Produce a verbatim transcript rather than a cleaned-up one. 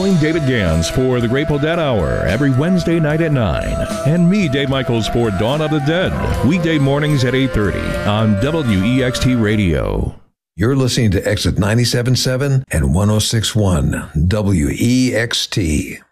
Join David Gans for the Grateful Dead Hour every Wednesday night at nine. And me, Dave Michaels, for Dawn of the Dead, weekday mornings at eight thirty on W E X T Radio. You're listening to Exit ninety-seven point seven and one oh six point one W E X T.